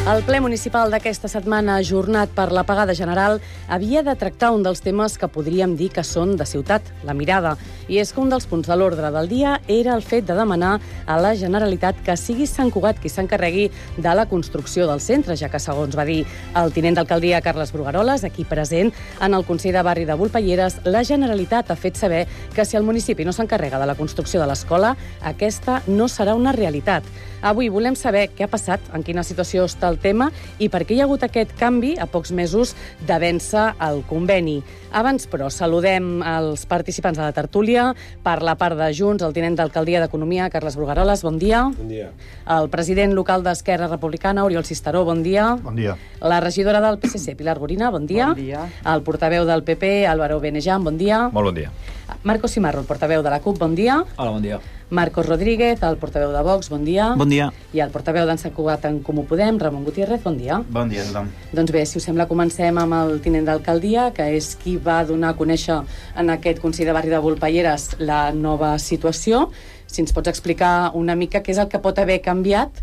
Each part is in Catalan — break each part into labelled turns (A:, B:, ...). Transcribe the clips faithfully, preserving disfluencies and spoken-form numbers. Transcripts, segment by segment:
A: El ple municipal d'aquesta setmana, ajornat per l'apagada general, havia de tractar un dels temes que podríem dir que són de ciutat, la mirada. I és que un dels punts de l'ordre del dia era el fet de demanar a la Generalitat que sigui Sant Cugat qui s'encarregui de la construcció del centre, ja que, segons va dir el tinent d'alcaldia Carles Brugaroles, aquí present, en el Consell de Barri de Volpelleres, la Generalitat ha fet saber que si el municipi no s'encarrega de la construcció de l'escola, aquesta no serà una realitat. Avui volem saber què ha passat, en quina situació està el tema i per què hi ha hagut aquest canvi a pocs mesos de vèncer el conveni. Abans, però, saludem els participants de la tertúlia. Per la part de Junts, el tinent d'alcaldia d'Economia, Carles Brugaroles, bon dia.
B: Bon dia.
A: El president local d'Esquerra Republicana, Oriol Cisteró, bon dia.
C: Bon dia.
A: La regidora del P S C, Pilar Borina, bon dia.
D: Bon dia.
A: El portaveu del P P, Álvaro Benejan, bon dia.
C: Molt bon dia.
A: Marcos Cimarro, el portaveu de la CUP, bon dia.
D: Hola, bon dia.
A: Marcos Rodríguez, el portaveu de Vox, bon dia.
C: Bon dia.
A: I el portaveu d'en Sant Cugat en Comú Podem, Ramon Gutiérrez, bon dia.
C: Bon dia a tothom.
A: Doncs bé, si us sembla, comencem amb el tinent d'alcaldia, que és qui va donar a conèixer en aquest Consell de Barri de Volpelleres la nova situació. Si ens pots explicar una mica què és el que pot haver canviat,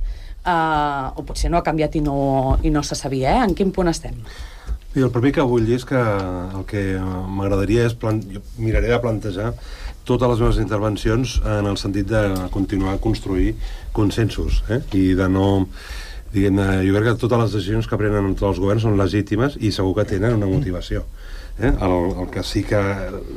A: eh, o potser no ha canviat i no, i no se sabia, eh? En quin punt estem?
B: I el primer que vull dir és que el que m'agradaria és... Plan... Jo miraré de plantejar totes les meves intervencions en el sentit de continuar a construir consensos, eh? I de no... Diguem-ne, jo crec que totes les decisions que prenen entre els governs són legítimes i segur que tenen una motivació. Eh? El, el que sí que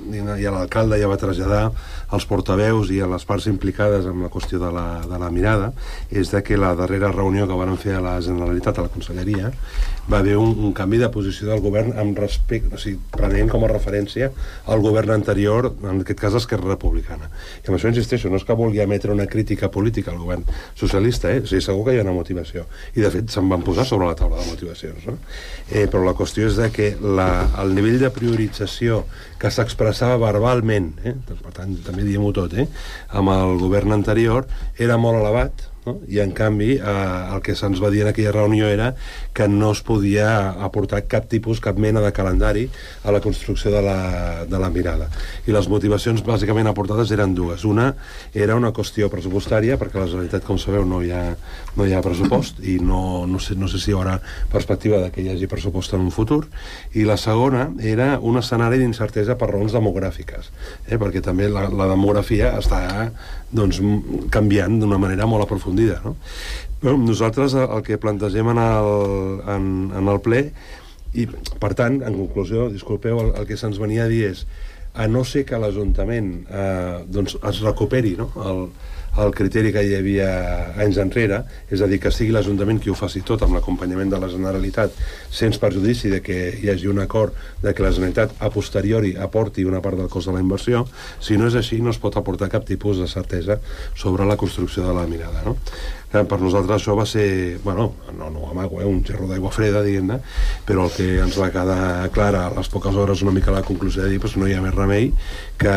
B: ja l'alcalde ja va traslladar als portaveus i a les parts implicades en la qüestió de la, de la mirada és de que la darrera reunió que van fer a la Generalitat, a la Conselleria, va haver un, un canvi de posició del govern amb respecte, o sigui, prenent com a referència al govern anterior, en aquest cas Esquerra Republicana. I amb això insisteixo, no és que vulgui emetre una crítica política al govern socialista, eh? O sigui, segur que hi ha una motivació. I de fet se'n van posar sobre la taula de motivacions, no? Eh, però la qüestió és de que la, el nivell de priorització que s'expressava verbalment, eh? Per tant, també diem-ho tot, eh? Amb el govern anterior, era molt elevat, no? I en canvi eh, el que se'ns va dir en aquella reunió era que no es podia aportar cap tipus, cap mena de calendari a la construcció de la, de la mirada. I les motivacions bàsicament aportades eren dues. Una era una qüestió pressupostària, perquè a la Generalitat, com sabeu, no hi ha, no hi ha pressupost i no, no, sé, no sé si hi haurà perspectiva de que hi hagi pressupost en un futur. I la segona era un escenari d'incertesa per raons demogràfiques, eh? Perquè també la, la demografia està doncs, canviant d'una manera molt aprofundida, no? Però nosaltres el que plantegem en el, en, en el ple, i per tant, en conclusió, disculpeu, el, el que se'ns venia a dir és, a no ser que l'Ajuntament eh, doncs es recuperi, no? el, el criteri que hi havia anys enrere, és a dir, que sigui l'Ajuntament qui ho faci tot amb l'acompanyament de la Generalitat, sense perjudici de que hi hagi un acord de que la Generalitat a posteriori aporti una part del cost de la inversió. Si no és així, no es pot aportar cap tipus de certesa sobre la construcció de la mirada, no? Per nosaltres això va ser, bueno, no, no ho amago, eh, un gerro d'aigua freda, diguem-ne, però el que ens va quedar clar a les poques hores una mica la conclusió de dir, doncs no hi ha més remei que,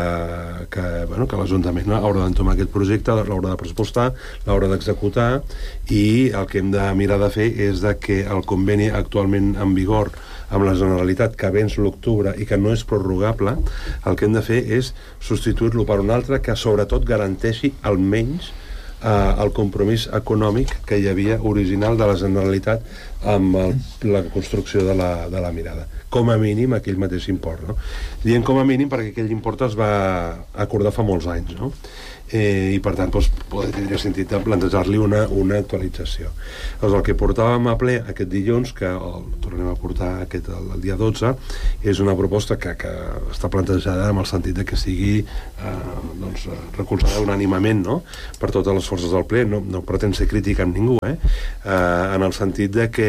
B: que, bueno, que l'Ajuntament haurà d'entomar aquest projecte, l'haurà de pressupostar, l'haurà d'executar, i el que hem de mirar de fer és de que el conveni actualment en vigor amb la Generalitat, que venç l'octubre i que no és prorrogable, el que hem de fer és substituir-lo per un altre que sobretot garanteixi almenys Uh, el compromís econòmic que hi havia original de la Generalitat amb el, la construcció de la, de la mirada. Com a mínim aquell mateix import, no? Diem com a mínim perquè aquell import es va acordar fa molts anys, no? Eh, i per tant doncs, tindria sentit de plantejar-li una, una actualització. Doncs el que portàvem a ple aquest dilluns, que el tornem a portar aquest, el, el dia dotze, és una proposta que, que està plantejada en el sentit de que sigui eh, doncs, recolzada unànimament, no? Per totes les forces del ple, no, no pretén ser crítica amb ningú, eh? Eh, en el sentit de que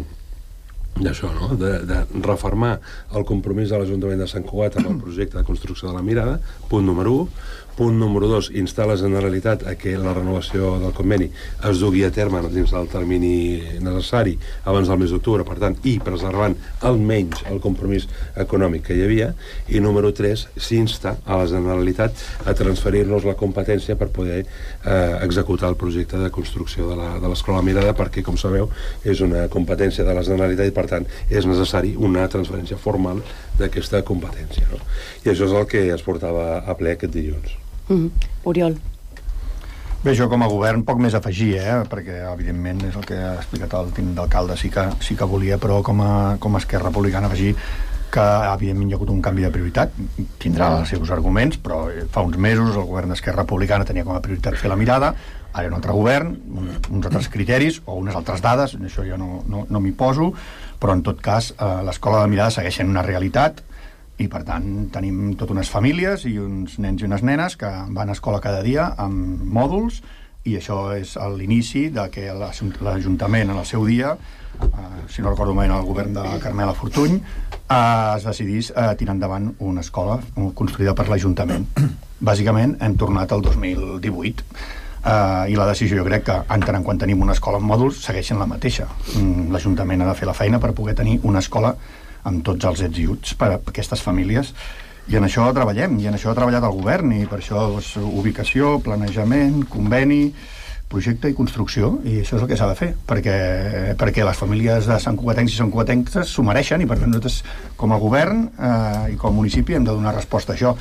B: d'això, no? De, de refermar el compromís de l'Ajuntament de Sant Cugat amb el projecte de construcció de la mirada, punt número u. Punt número dos, instar la Generalitat a que la renovació del conveni es dugui a terme dins del termini necessari abans del mes d'octubre, per tant, i preservant almenys el compromís econòmic que hi havia. I número tres, s'insta a la Generalitat a transferir-nos la competència per poder eh, executar el projecte de construcció de l'Escola Mirada, perquè, com sabeu, és una competència de la Generalitat i, per tant, és necessari una transferència formal d'aquesta competència, no? I això és el que es portava a ple aquest dilluns.
A: Mm-hmm. Oriol.
C: Bé, jo com a govern poc més afegir, eh? Perquè evidentment és el que ha explicat el tinent d'alcalde, sí que, sí que volia, però com a, com a Esquerra Republicana afegir que evidentment hi ha hagut un canvi de prioritat, tindrà els seus arguments, però fa uns mesos el govern d'Esquerra Republicana tenia com a prioritat fer la mirada, ara un altre govern, un, uns altres criteris o unes altres dades, això jo no, no, no m'hi poso, però en tot cas eh, l'escola de la mirada segueix sent una realitat i per tant tenim totes unes famílies i uns nens i unes nenes que van a escola cada dia amb mòduls i això és l'inici de que l'Ajuntament en el seu dia, eh, si no recordo malament el govern de Carmela Fortuny, eh, es decidís eh, tirar endavant una escola construïda per l'Ajuntament. Bàsicament hem tornat al dos mil divuit. Uh, i la decisió jo crec que en tant en quan tenim una escola amb mòduls segueixen la mateixa. mm, l'Ajuntament ha de fer la feina per poder tenir una escola amb tots els ets i uts per a aquestes famílies i en això treballem, i en això ha treballat el govern i per això doncs, ubicació, planejament, conveni, projecte i construcció, i això és el que s'ha de fer perquè, perquè les famílies de Sant Cugatencs i Sant Cugatenques s'ho mereixen i per tant nosaltres com a govern eh, i com a municipi hem de donar resposta a això.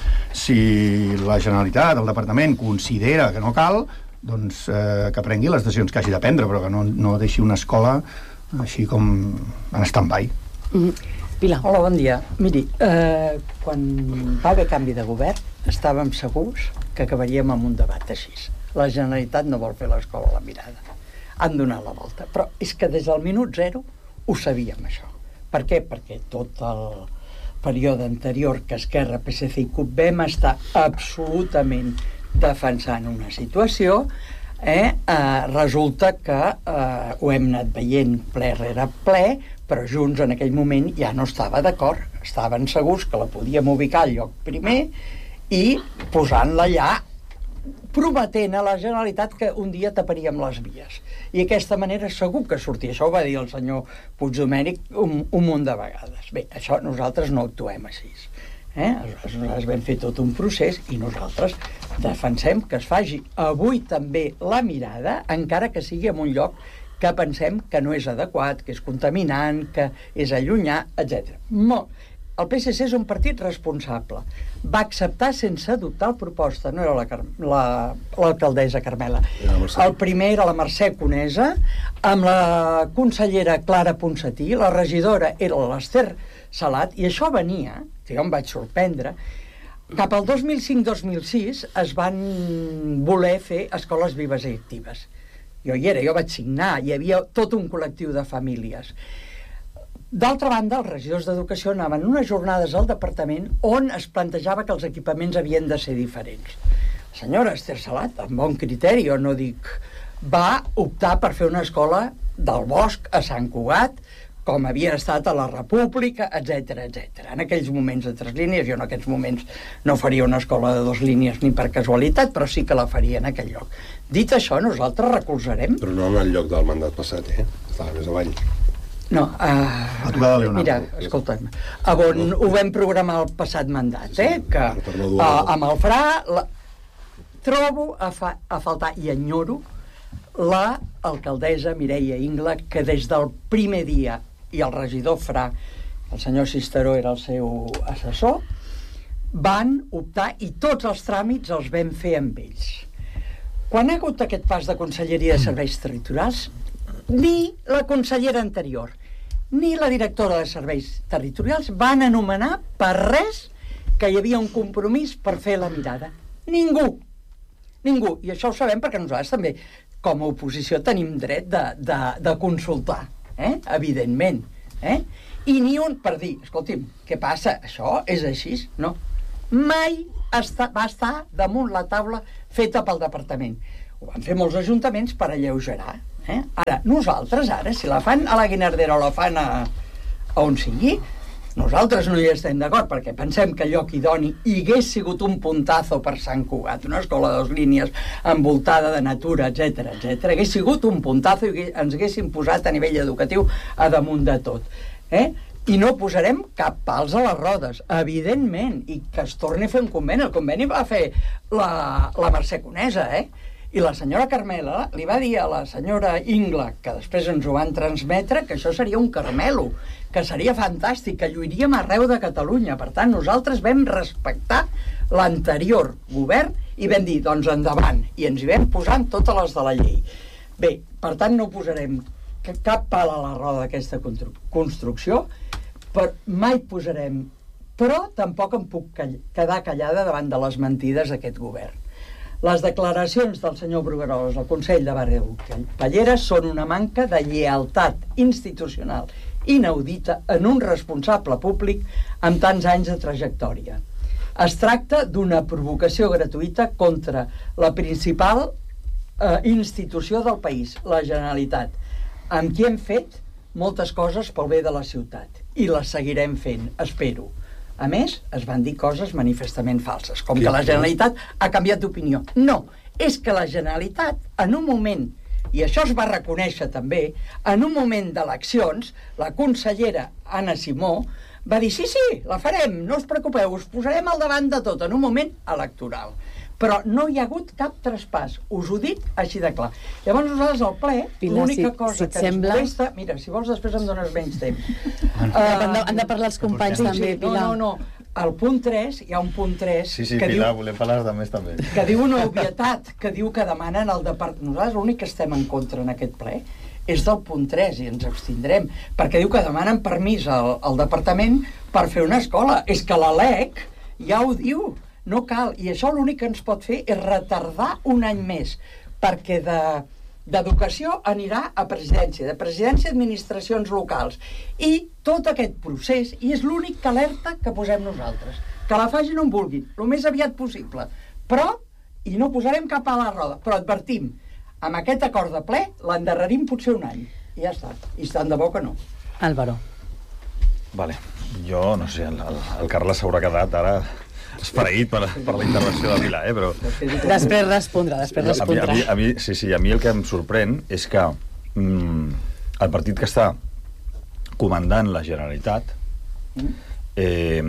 C: Si la Generalitat, el Departament considera que no cal, doncs eh, que prengui les decisions que hagi de prendre, però que no, no deixi una escola així com en stand-by.
A: Mm-hmm. Pilar.
D: Hola, bon dia. Miri, eh, quan va haver canvi de govern estàvem segurs que acabaríem amb un debat així. La Generalitat no vol fer l'escola a la mirada. Han donat la volta. Però és que des del minut zero ho sabíem, això. Per què? Perquè tot el període anterior que Esquerra, P S C i CUP vam estar absolutament defensant una situació, eh, eh, resulta que eh, ho hem anat veient ple rere ple, però Junts en aquell moment ja no estava d'acord, estaven segurs que la podíem ubicar al lloc primer i posant-la allà, prometent a la Generalitat que un dia taparíem les vies. I d'aquesta manera segur que sortia. Això ho va dir el senyor Puigdomènech un, un munt de vegades. Bé, això nosaltres no actuem així. Eh? Nosaltres vam fer tot un procés i nosaltres defensem que es faci avui també la mirada, encara que sigui en un lloc que pensem que no és adequat, que és contaminant, que és allunyar, etcètera. Molt. El P S C és un partit responsable. Va acceptar sense dubtar la proposta. No era l'alcaldessa la, Carmela. El primer era la Mercè Conesa, amb la consellera Clara Ponsatí, la regidora era l'Ester Salat, i això venia, que jo em vaig sorprendre, cap al dos mil cinc dos mil sis es van voler fer escoles vives i actives. Jo hi era, jo vaig signar, hi havia tot un col·lectiu de famílies. D'altra banda, els regidors d'Educació anaven unes jornades al departament on es plantejava que els equipaments havien de ser diferents. La senyora Ester Salat, amb bon criteri, jo no dic, va optar per fer una escola del Bosc a Sant Cugat, com havia estat a la República, etcètera, etcètera. En aquells moments de tres línies, jo en aquests moments no faria una escola de dues línies ni per casualitat, però sí que la faria en aquell lloc. Dit això, nosaltres recolzarem...
B: Però no en el lloc del mandat passat, eh? Estava més avall.
D: No, uh, mira, escolta'm, on no. Ho vam programar el passat mandat, eh? Que uh, amb el Fra la, trobo a, fa, a faltar, i enyoro, la alcaldessa Mireia Ingla, que des del primer dia, i el regidor Fra, el senyor Cisteró era el seu assessor, van optar i tots els tràmits els vam fer amb ells. Quan ha hagut aquest pas de Conselleria de Serveis Territorials, ni la consellera anterior ni la directora de Serveis Territorials van anomenar per res que hi havia un compromís per fer la mirada. Ningú. Ningú. I això ho sabem perquè nosaltres també, com a oposició, tenim dret de, de, de consultar, eh? Evidentment. Eh? I ni un per dir, escolti'm, què passa? Això és així? No. Mai està, va estar damunt la taula feta pel departament. Ho van fer molts ajuntaments per alleugerar. Eh? Ara, nosaltres, ara, si la fan a la Guinardera o la fan a, a on sigui, nosaltres no hi estem d'acord, perquè pensem que el lloc idoni hi hagués sigut un puntazo per Sant Cugat, una escola de dues línies envoltada de natura, etcètera, etcètera, hagués sigut un puntazo i ens haguéssim posat a nivell educatiu a damunt de tot. Eh? I no posarem cap pals a les rodes, evidentment, i que es torni a fer un conveni. El conveni va fer la, la Mercè Conesa, eh? I la senyora Carmela li va dir a la senyora Ingla, que després ens ho van transmetre, que això seria un caramelo, que seria fantàstic, que lluiríem arreu de Catalunya. Per tant, nosaltres vam respectar l'anterior govern i vam dir, doncs endavant, i ens hi vam posant totes les de la llei. Bé, per tant, no posarem cap pal a la roda d'aquesta construcció, però mai posarem, però tampoc em puc quedar callada davant de les mentides d'aquest govern. Les declaracions del senyor Brugueroles al Consell de Barri de Pelleres són una manca de lleialtat institucional inaudita en un responsable públic amb tants anys de trajectòria. Es tracta d'una provocació gratuïta contra la principal eh, institució del país, la Generalitat, amb qui hem fet moltes coses pel bé de la ciutat i les seguirem fent, espero. A més, es van dir coses manifestament falses, com que la Generalitat ha canviat d'opinió. No, és que la Generalitat, en un moment, i això es va reconèixer també, en un moment d'eleccions, la consellera Anna Simó va dir, sí, sí, la farem, no us preocupeu, us posarem al davant de tot, en un moment electoral. Però no hi ha hagut cap traspàs, us ho dic així de clar. Llavors nosaltres al ple, l'única cosa que ens molesta... Mira, si vols després em dones menys temps.
A: Han de parlar els companys també, Pilar.
D: No, no, no. Al punt tres, hi ha un punt tres...
E: Sí, sí, Pilar, volem parlar de més també.
D: Que diu una obvietat, que diu que demanen al departament... Nosaltres l'únic que estem en contra en aquest ple és del punt tres i ens abstindrem, perquè diu que demanen permís al, al departament per fer una escola. És que la L E C ja ho diu. No cal, i això l'únic que ens pot fer és retardar un any més, perquè de, d'educació anirà a presidència, de presidència a administracions locals, i tot aquest procés, i és l'únic que alerta que posem nosaltres, que la facin on vulguin, el més aviat possible, però, i no posarem cap a la roda, però advertim, amb aquest acord de ple l'endarrerim potser un any, i ja està, i tant de bo que no.
A: Álvaro.
E: Vale, jo no sé, el, el, el Carles s'haurà quedat ara... esfereït per, per la intervenció de Pilar, eh? Però...
A: Després respondrà, després respondrà.
E: A mi, a mi, sí, sí, a mi el que em sorprèn és que mm, el partit que està comandant la Generalitat eh,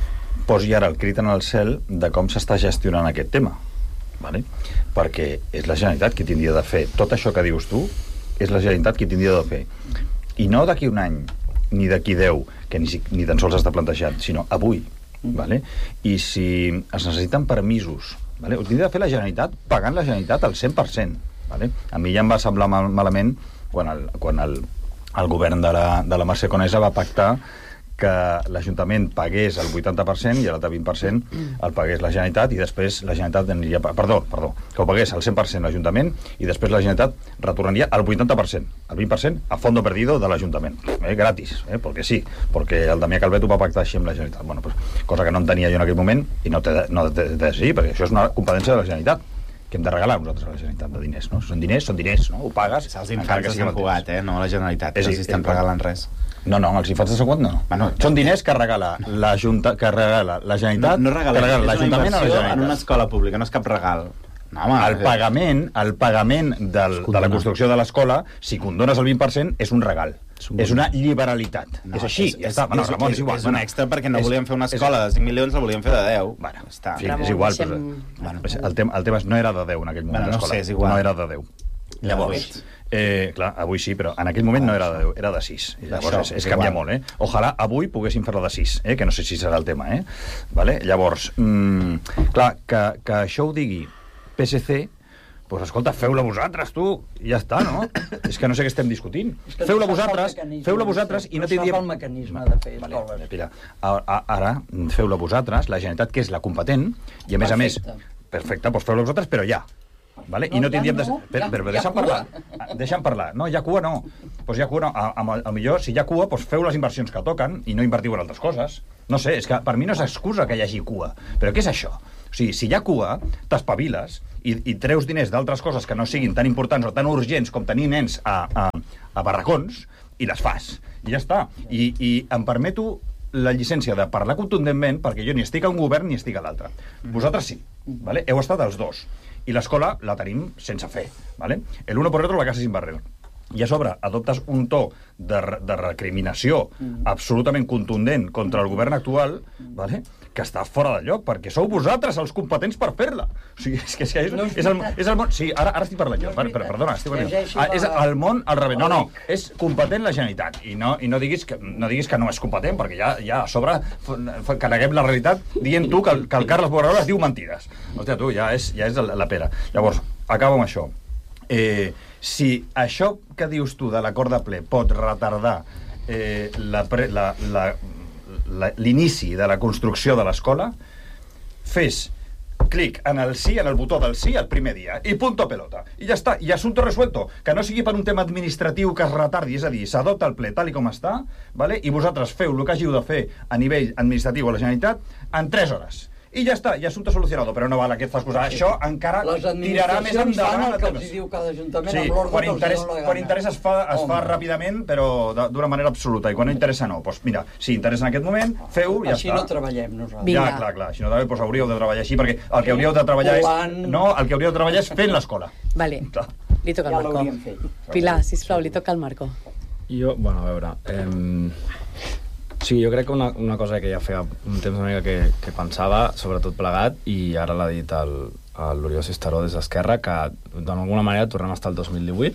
E: posi ara el crit en el cel de com s'està gestionant aquest tema, vale? Perquè és la Generalitat qui tindria de fer tot això que dius tu, és la Generalitat qui tindria de fer, i no d'aquí un any ni d'aquí deu, que ni, ni tan sols està plantejat, sinó avui. Vale? I si es necessiten permisos, vale? Ho tindria de fer la Generalitat pagant la Generalitat al cent per cent, vale? A mi ja em va semblar mal, malament quan el, quan el, el govern de la, de la Mercè Conesa va pactar que l'Ajuntament pagués el vuitanta per cent i l'altre vint per cent el pagués la Generalitat, i després la Generalitat aniria... Perdó, perdó, que ho pagués el cent per cent l'Ajuntament i després la Generalitat retornaria el vuitanta per cent, el vint per cent a fondo perdido de l'Ajuntament, eh, gratis, eh, perquè sí, perquè el Damià Calvet ho va pactar així amb la Generalitat. Bueno, pues, cosa que no entenia jo en aquell moment i no té no de decidir, perquè això és una competència de la Generalitat que hem de regalar nosaltres a la Generalitat de diners, no? Són diners, són diners, no? Ho pagues...
F: Els infants s'han jugat, eh? No la Generalitat, que els estan regalant res.
E: No, no, els infants de segon no. Bueno, són diners que regala la, Junta, que regala la Generalitat,
F: no, no regala,
E: que regala l'Ajuntament a la Generalitat.
F: En una escola pública, no és cap regal. No, home,
E: el pagament, el pagament del, de la construcció de l'escola, si condones el vint per cent, és un regal. És una liberalitat. No, és així,
F: és,
E: ja està. Bueno,
F: és,
E: Ramon,
F: és,
E: és igual.
F: És un extra perquè no és, volíem fer una escola és, de cinc milions, la volíem fer de deu.
E: Bueno,
F: està.
E: Sí, és igual. Però, bueno, el, tema, el tema no era de deu en aquell moment,
F: bueno, no
E: l'escola.
F: Sé, és igual.
E: No era de deu. Llavors, eh, clar, avui sí, però en aquell moment no era de deu, era de sis. Llavors és, és canvia molt, eh? Ojalà avui poguéssim fer-la de sis, eh? Que no sé si serà el tema, eh? Vale? Llavors, mm, clar, que, que això ho digui P S C, pues escolta, feu-la vosaltres, tu, i ja està, no? És que no sé què estem discutint. Feu-la vosaltres, feu-la vosaltres i no tindríem...
D: No sap el mecanisme de fer
E: vale, mira, ara, feu-la vosaltres, la Generalitat, que és la competent, i a més a més... Perfecte, doncs feu-la vosaltres, però ja. Vale?
D: No,
E: I no tindríem...
D: ja no,
E: de...
D: ja,
E: però però
D: ja
E: deixa'm
D: cua.
E: parlar. Deixa'm parlar. No, hi ha cua, no. Pues hi ha cua, no. A, a, a millor, si hi ha cua, doncs feu les inversions que toquen i no invertiu en altres coses. No sé, és que per mi no és excusa que hi hagi cua. Però què és això? O sigui, si hi ha cua, t'espaviles i, i treus diners d'altres coses que no siguin tan importants o tan urgents com tenir nens a, a, a barracons i les fas. I ja està. I, i em permeto la llicència de parlar contundentment perquè jo ni estic a un govern ni estic a l'altre. Vosaltres sí. Vale? Heu estat els dos. I l'escola la tenim sense fer. ¿Vale? El uno por el otro la casa sin barrer. i a sobre adoptes un to de, de recriminació mm. absolutament contundent contra el govern actual, vale? Que està fora de lloc, perquè sou vosaltres els competents per fer-la. O sigui, és que és, és, no és, és, el, és el món... Sí, ara, ara estic parlant jo, no per, per, perdona, estic parlant jo. Ah, és el món al revés. No, no, és competent la Generalitat. I no, i no, diguis, que, no diguis que no és competent, perquè ja, ja a sobre carreguem la realitat dient tu que el, que el Carles Borrarola es diu mentides. Hòstia, tu, ja és, ja és la, la pera. Llavors, acabo amb això. Eh, si això que dius tu de l'acord de ple pot retardar eh, la, la, la, la, l'inici de la construcció de l'escola, fes clic en el sí, en el botó del sí el primer dia, i punto pelota. I ja està, i assunto resuelto. Que no sigui per un tema administratiu que es retardi, és a dir, s'adopta el ple tal i com està, vale? I vosaltres feu el que hàgiu de fer a nivell administratiu a la Generalitat en tres hores. I ja està, ja assumpte solucionado, però no val aquest fas posar. Això encara tirarà més endavant.
D: Les administracions fan el que els diu cada ajuntament
E: sí,
D: amb l'ordre
E: quan
D: que
E: interès,
D: els dona la gana.
E: Quan interessa es fa, es fa ràpidament, però d'una manera absoluta, i quan no interessa no. Doncs mira, si interessa en aquest moment, feu, ja
D: així
E: està.
D: Així no treballem nosaltres.
E: Ja, clar, clar, així no també, doncs hauríeu de treballar així, perquè el que hauríeu de treballar és... No, el que hauríeu de treballar és fent l'escola.
A: Vale, li toca
D: ja
A: al Marco. Pilar, sisplau, li toca al Marco.
G: Jo, bueno, a veure... Eh... Sí, jo crec que una, una cosa que ja feia un temps una mica que, que pensava, sobretot plegat, i ara l'ha dit l'Oriol Cisteró des d'Esquerra, que d'alguna manera tornem a estar el dos mil divuit,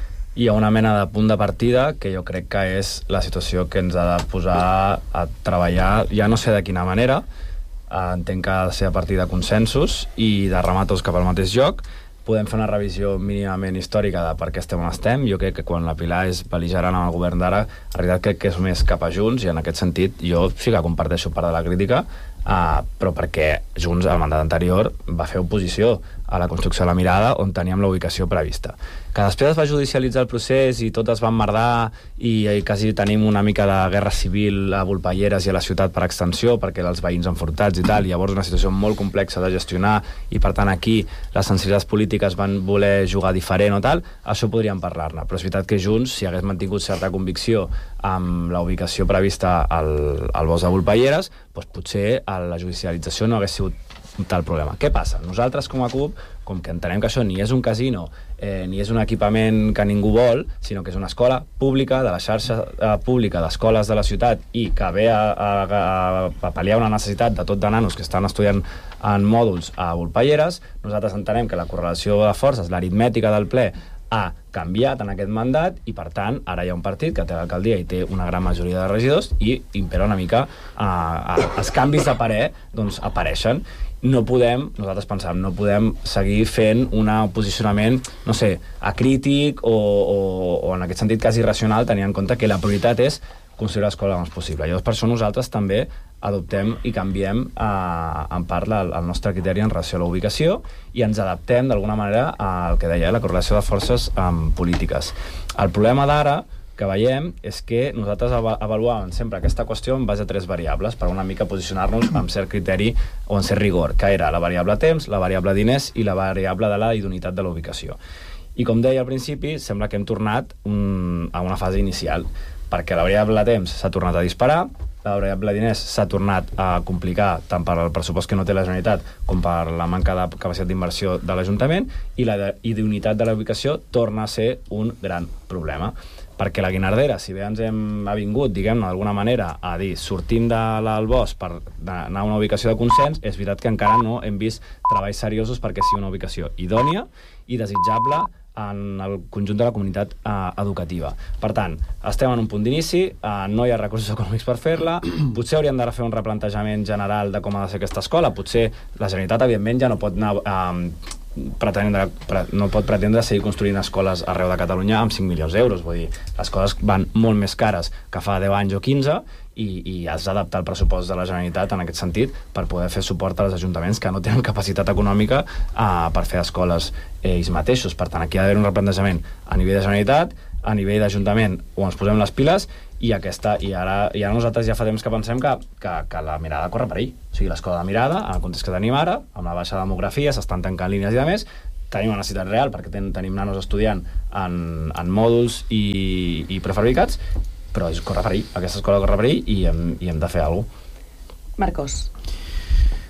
G: i hi ha una mena de punt de partida que jo crec que és la situació que ens ha de posar a treballar, ja no sé de quina manera, entenc que ha de ser a partir de consensos i de remar tots cap al mateix lloc. Podem fer una revisió mínimament històrica de per què estem on estem. Jo crec que quan la Pilar és bel·ligerant amb el govern d'ara, en realitat crec que és més cap a Junts, i en aquest sentit jo sí que comparteixo part de la crítica, uh, però perquè Junts, al mandat anterior, va fer oposició a la construcció de la Mirada, on teníem la ubicació prevista. Que després es va judicialitzar el procés i tot es va emmerdar i, i quasi tenim una mica de guerra civil a Volpelleres i a la ciutat per extensió, perquè els veïns enfrontats i tal, i llavors una situació molt complexa de gestionar, i per tant aquí les sensibilitats polítiques van voler jugar diferent o tal, això podríem parlar-ne. Però és veritat que Junts, si hagués mantingut certa convicció amb la ubicació prevista al, al bosc de Volpelleres, doncs potser la judicialització no hagués sigut tal problema. Què passa? Nosaltres com a C U P, com que entenem que això ni és un casino eh, ni és un equipament que ningú vol, sinó que és una escola pública, de la xarxa eh, pública d'escoles de la ciutat, i que ve a, a, a, a pal·liar una necessitat de tot de nanos que estan estudiant en mòduls a Volpelleres, nosaltres entenem que la correlació de forces, l'aritmètica del ple, ha canviat en aquest mandat, i per tant ara hi ha un partit que té l'alcaldia i té una gran majoria de regidors, i impera una mica eh, eh, els canvis de parer doncs apareixen. No podem, nosaltres pensem, no podem seguir fent un posicionament, no sé, acrític o, o, o en aquest sentit quasi irracional, tenint en compte que la prioritat és construir l'escola el més possible. Llavors, per això nosaltres també adoptem i canviem eh, en part el, el nostre criteri en relació a la ubicació, i ens adaptem d'alguna manera al que deia, la correlació de forces eh, polítiques. El problema d'ara que veiem és que nosaltres avaluàvem sempre aquesta qüestió en base a tres variables per una mica posicionar-nos amb cert criteri o amb cert rigor, que era la variable temps, la variable diners i la variable de la idoneïtat de la ubicació. I com deia al principi, sembla que hem tornat un, a una fase inicial, perquè la variable temps s'ha tornat a disparar, la variable diners s'ha tornat a complicar tant per al pressupost que no té la Generalitat com per la manca de capacitat d'inversió de l'Ajuntament, i la idoneïtat de la ubicació torna a ser un gran problema. Perquè la Guinardera, si bé ens hem avingut, diguem-ne, d'alguna manera, a dir, sortim del bosc per anar a una ubicació de consens, és veritat que encara no hem vist treballs seriosos perquè sigui una ubicació idònia i desitjable en el conjunt de la comunitat eh, educativa. Per tant, estem en un punt d'inici, eh, no hi ha recursos econòmics per fer-la, potser hauríem de fer un replantejament general de com ha de ser aquesta escola, potser la Generalitat, evidentment, ja no pot anar... Eh, Pretendre, pre, no pot pretendre seguir construint escoles arreu de Catalunya amb cinc milions d'euros. Vull dir, les coses van molt més cares que fa deu anys o quinze, i, i has d'adaptar el pressupost de la Generalitat en aquest sentit per poder fer suport als ajuntaments que no tenen capacitat econòmica eh, per fer escoles eh, ells mateixos. Per tant, aquí ha d'haver un replantejament a nivell de Generalitat, a nivell d'Ajuntament, o ens posem les piles, i aquesta, i ara, i ara nosaltres ja fa temps que pensem que, que, que la mirada corre per ahir. O sigui, l'escola de mirada, en el context que tenim ara, amb la baixa demografia, s'estan tancant línies i a més, tenim una necessitat real, perquè ten, tenim nanos estudiant en, en mòduls i, i prefabricats, però és corre per ahir, aquesta escola corre per ahir, i hem, i hem de fer alguna cosa.
A: Marcos.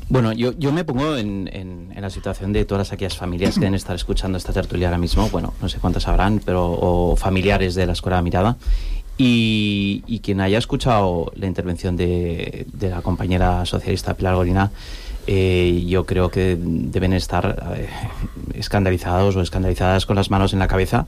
H: Bueno, yo, yo me pongo en, en, en la situación de todas aquellas familias que deben estar escuchando esta tertulia ahora mismo, bueno, no sé cuántas habrán, pero o familiares de la Escuela Mirada, y, y quien haya escuchado la intervención de, de la compañera socialista Pilar Gorina, eh, yo creo que deben estar eh, escandalizados o escandalizadas con las manos en la cabeza,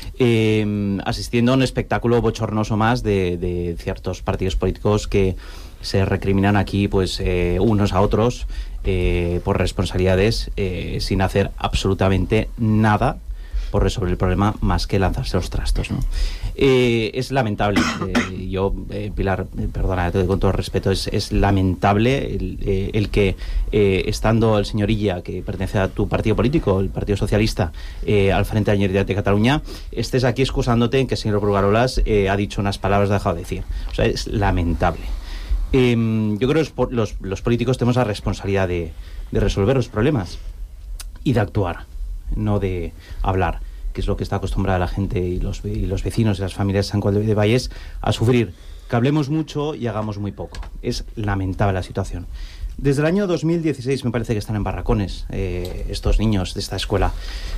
H: eh, asistiendo a un espectáculo bochornoso más de, de ciertos partidos políticos que se recriminan aquí pues eh, unos a otros eh, por responsabilidades eh, sin hacer absolutamente nada por resolver el problema más que lanzarse los trastos, ¿no? Eh, es lamentable, eh, yo, eh, Pilar, eh, perdona, con todo respeto, es, es lamentable el, eh, el que eh, estando el señor Illa, que pertenece a tu partido político, el Partido Socialista, eh, al frente de la Generalitat de Cataluña, estés aquí excusándote en que el señor Brugarolas eh, ha dicho unas palabras que ha dejado de decir. O sea, es lamentable. Eh, yo creo que los, los, los políticos tenemos la responsabilidad de, de resolver los problemas y de actuar, no de hablar, que es lo que está acostumbrada la gente y los, y los vecinos y las familias de San Juan de Valles a sufrir, que hablemos mucho y hagamos muy poco. Es lamentable la situación. Desde el año dos mil dieciséis me parece que están en barracones eh, estos niños de esta escuela.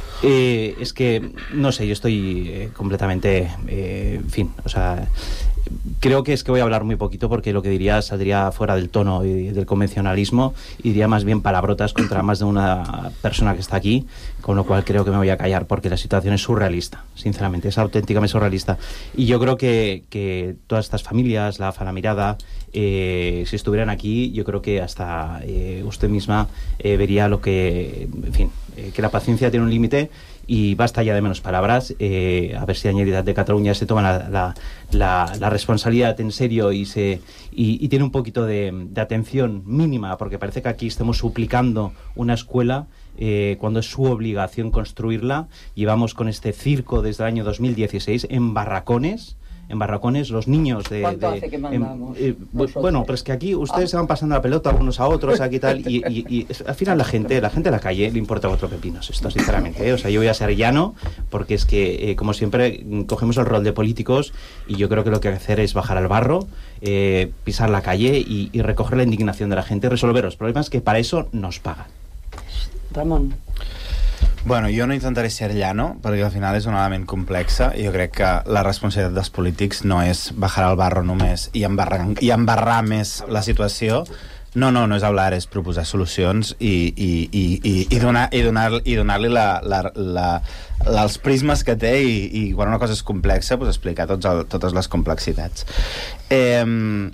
H: Eh, es que, no sé, yo estoy eh, completamente, eh, en fin, o sea, creo que es que voy a hablar muy poquito porque lo que diría saldría fuera del tono y del convencionalismo y diría más bien palabrotas contra más de una persona que está aquí, con lo cual creo que me voy a callar porque la situación es surrealista, sinceramente, es auténticamente surrealista. Y yo creo que, que todas estas familias, la Fala Mirada, eh, si estuvieran aquí, yo creo que hasta eh, usted misma eh, vería lo que, en fin, eh, que la paciencia tiene un límite y basta ya de menos palabras, eh, a ver si la Generalitat de Cataluña se toma la, la, la, la responsabilidad en serio y, se, y, y tiene un poquito de, de atención mínima, porque parece que aquí estamos suplicando una escuela eh, cuando es su obligación construirla. Llevamos con este circo desde el año dos mil dieciséis en barracones, en barracones, los niños de...
D: ¿Cuánto
H: de,
D: hace que
H: en,
D: mandamos?
H: eh, bueno, pero es que aquí ustedes ah. se van pasando la pelota unos a otros, aquí tal, y, y, y al final la gente, la gente de la calle le importa cuatro pepinos esto, sinceramente, ¿eh? O sea, yo voy a ser llano, porque es que, eh, como siempre, cogemos el rol de políticos, y yo creo que lo que hay que hacer es bajar al barro, eh, pisar la calle y, y recoger la indignación de la gente y resolver los problemas que para eso nos pagan.
D: Ramon.
F: Bueno, jo no intentaré ser llano, perquè al final és un element complexa, i jo crec que la responsabilitat dels polítics no és bajar al barro només i embarrar, i embarrar més la situació. No, no, no és hablar, és proposar solucions i, i, i, i, i donar, i donar, i donar-li la, la, la, la, els prismes que té i, i quan una cosa és complexa, pues, explicar tots el, totes les complexitats. Eh...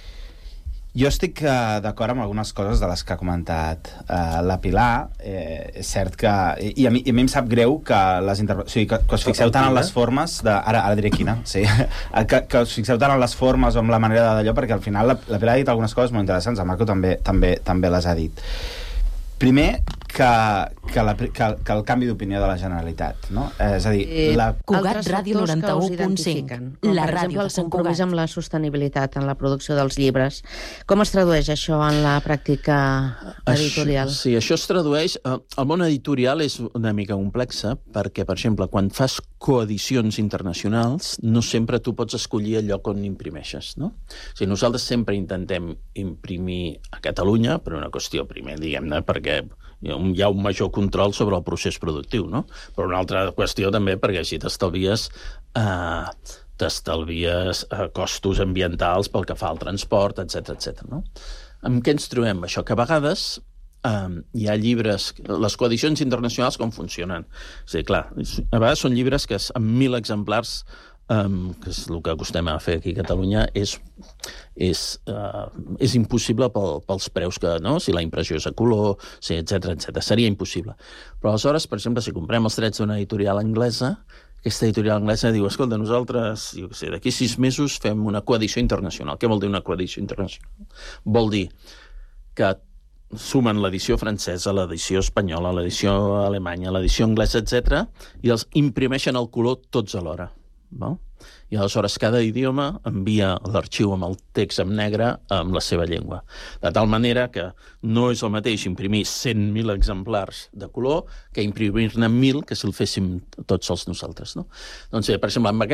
F: Jo estic uh, d'acord amb algunes coses de les que ha comentat uh, la Pilar. Eh, és cert que... I a, mi, I a mi em sap greu que, les interve... o sigui, que, que us fixeu tant en les formes... De... Ara, ara diré quina, sí. que, que us fixeu tant en les formes o en la manera d'allò, perquè al final la, la Pilar ha dit algunes coses molt interessants, el Marco també, també, també les ha dit. Primer, que, que, la, que, que el canvi d'opinió de la Generalitat, no? Eh, és a dir...
I: Eh,
F: la...
I: Cugat Ràdio noranta-u punt cinc, la ràdio de Sant Cugat.
J: Amb la sostenibilitat en la producció dels llibres. Com es tradueix això en la pràctica editorial?
K: Això, sí, això es tradueix... Eh, el món editorial és una mica complexa perquè, per exemple, quan fas coedicions internacionals, no sempre tu pots escollir el lloc on imprimeixes, no? O sigui, nosaltres sempre intentem imprimir a Catalunya, per una qüestió, primer, diguem-ne, perquè hi ha un major control sobre el procés productiu, no? Però una altra qüestió també perquè així t'estalvies eh, t'estalvies eh, costos ambientals pel que fa al transport, etcètera, etcètera, no? Amb què ens trobem? Això que a vegades eh, hi ha llibres... Les coedicions internacionals com funcionen? O sigui, clar, a vegades són llibres que amb mil exemplars, Um, que és el que acostem a fer aquí a Catalunya, és, és, uh, és impossible pel, pels preus que, no? Si la impressió és a color, sí, etcètera, etcètera. Seria impossible. Però aleshores, per exemple, si comprem els drets d'una editorial anglesa, aquesta editorial anglesa diu, escolta, nosaltres, jo què sé, d'aquí sis mesos fem una coedició internacional. Què vol dir una coedició internacional? Vol dir que sumen l'edició francesa, l'edició espanyola, l'edició alemanya, l'edició anglesa, etcètera, i els imprimeixen el color tots alhora. Val? I aleshores cada idioma envia l'arxiu amb el text en negre amb la seva llengua. De tal manera que no és el mateix imprimir cent mil exemplars de color que imprimir-ne mil que si el féssim tots els nosaltres, no? Doncs bé, per exemple, amb aquest